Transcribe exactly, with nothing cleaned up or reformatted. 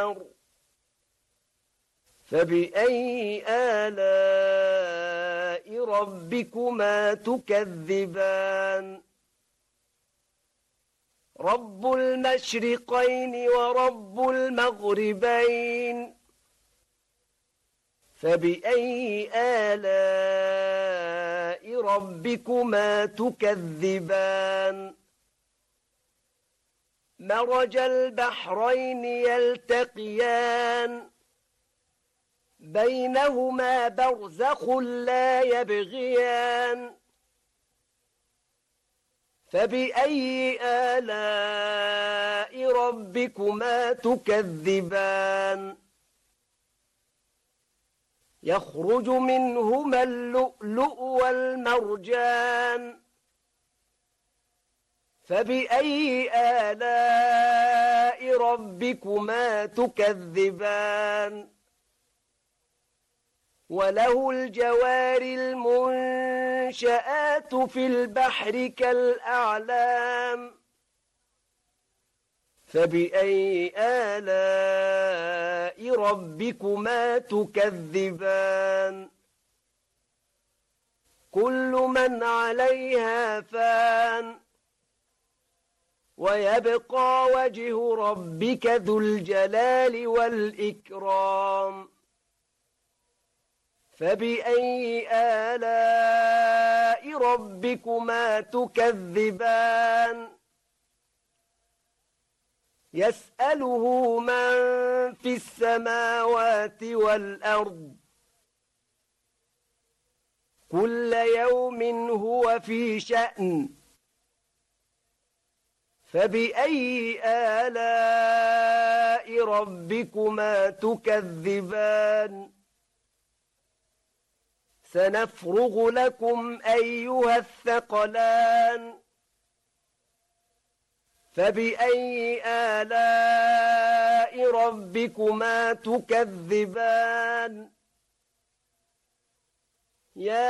فبأي آلاء ربكما تكذبان رب المشرقين ورب المغربين فبأي آلاء ربكما تكذبان مرج البحرين يلتقيان بينهما برزخ لا يبغيان فبأي آلاء ربكما تكذبان يخرج منهما اللؤلؤ والمرجان فبأي آلاء ربكما تكذبان وله الجوار المنشآت في البحر كالأعلام فبأي آلاء ربكما تكذبان كل من عليها فان ويبقى وجه ربك ذو الجلال والإكرام فبأي آلاء ربكما تكذبان يسأله من في السماوات والأرض كل يوم هو في شأن فبأي آلاء ربكما تكذبان سنفرغ لكم أيها الثقلان فبأي آلاء ربكما تكذبان يا